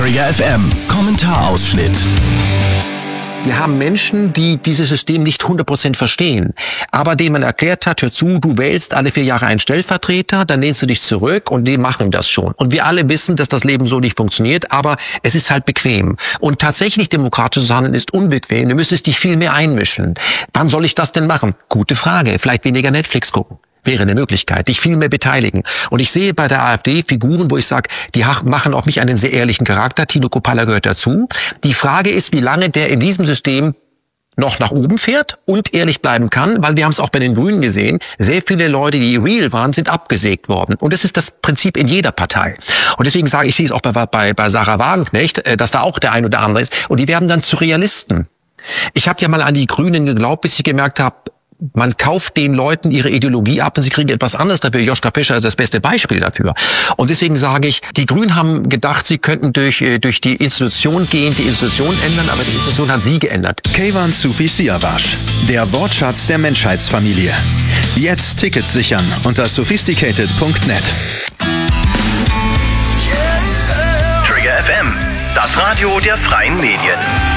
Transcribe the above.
Trigger FM Kommentarausschnitt. Wir haben Menschen, die dieses System nicht 100% verstehen, aber denen man erklärt hat, hör zu, du wählst alle 4 Jahre einen Stellvertreter, dann lehnst du dich zurück und die machen das schon. Und wir alle wissen, dass das Leben so nicht funktioniert, aber es ist halt bequem. Und tatsächlich demokratisches Handeln ist unbequem, du müsstest dich viel mehr einmischen. Wann soll ich das denn machen? Gute Frage, vielleicht weniger Netflix gucken. Wäre eine Möglichkeit, dich viel mehr beteiligen. Und ich sehe bei der AfD Figuren, wo ich sage, die machen auch mich einen sehr ehrlichen Charakter. Tino Kruppalla gehört dazu. Die Frage ist, wie lange der in diesem System noch nach oben fährt und ehrlich bleiben kann, weil wir haben es auch bei den Grünen gesehen, sehr viele Leute, die real waren, sind abgesägt worden. Und das ist das Prinzip in jeder Partei. Und deswegen sage ich, sehe es auch bei Sarah Wagenknecht, dass da auch der ein oder andere ist. Und die werden dann zu Realisten. Ich habe ja mal an die Grünen geglaubt, bis ich gemerkt habe, man kauft den Leuten ihre Ideologie ab und sie kriegen etwas anderes dafür. Joschka Fischer ist das beste Beispiel dafür. Und deswegen sage ich, die Grünen haben gedacht, sie könnten durch die Institution gehen, die Institution ändern, aber die Institution hat sie geändert. Keyvan Sufi Siavash, der Wortschatz der Menschheitsfamilie. Jetzt Tickets sichern unter sophisticated.net. Trigger FM, das Radio der freien Medien.